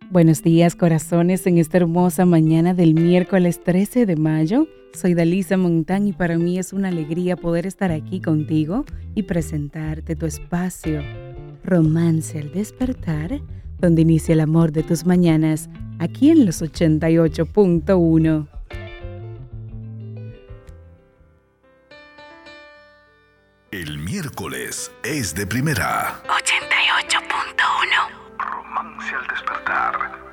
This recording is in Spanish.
Buenos días, corazones, en esta hermosa mañana del miércoles 13 de mayo. Soy Dalisa Montán y para mí es una alegría poder estar aquí contigo y presentarte tu espacio Romance al Despertar, donde inicia el amor de tus mañanas, aquí en los 88.1. El miércoles es de primera. 88.1. Romance al Despertar.